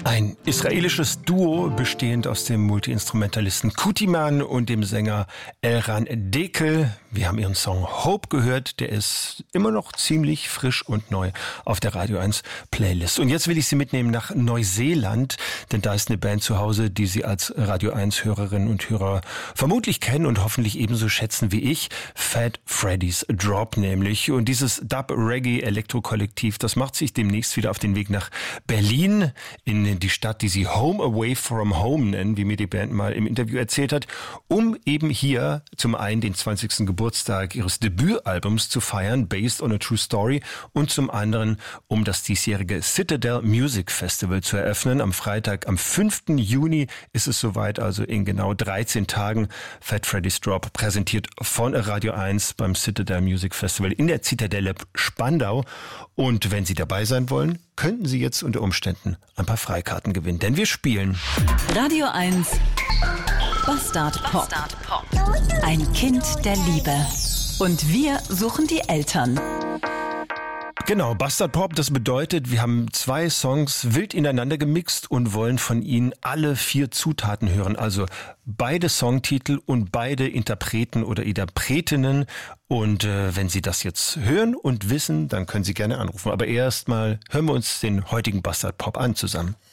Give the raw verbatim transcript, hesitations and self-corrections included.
Ein israelisches Duo, bestehend aus dem Multiinstrumentalisten Kutiman und dem Sänger Elran Dekel. Wir haben ihren Song Hope gehört, der ist immer noch ziemlich frisch und neu auf der Radio eins Playlist. Und jetzt will ich Sie mitnehmen nach Neuseeland, denn da ist eine Band zu Hause, die Sie als Radio eins Hörerinnen und Hörer vermutlich kennen und hoffentlich ebenso schätzen wie ich. Fat Freddy's Drop nämlich. Und dieses Dub-Reggae-Elektro-Kollektiv, das macht sich demnächst wieder auf den Weg nach Berlin, in die Stadt, die sie Home Away from Home nennen, wie mir die Band mal im Interview erzählt hat, um eben hier zum einen den zwanzigsten Geburtstag ihres Debütalbums zu feiern, Based on a True Story, und zum anderen, um das diesjährige Citadel Music Festival zu eröffnen. Am Freitag, am fünften Juni ist es soweit, also in genau dreizehn Tagen. Fat Freddy's Drop präsentiert von Radio eins beim Citadel Music Festival in der Zitadelle Spandau. Und wenn Sie dabei sein wollen, könnten Sie jetzt unter Umständen ein paar Freikarten gewinnen, denn wir spielen Radio eins Bastard Pop. Ein Kind der Liebe. Und wir suchen die Eltern. Genau, Bastard Pop, das bedeutet, wir haben zwei Songs wild ineinander gemixt und wollen von Ihnen alle vier Zutaten hören. Also beide Songtitel und beide Interpreten oder Interpretinnen. Und äh, wenn Sie das jetzt hören und wissen, dann können Sie gerne anrufen. Aber erstmal hören wir uns den heutigen Bastard Pop an zusammen.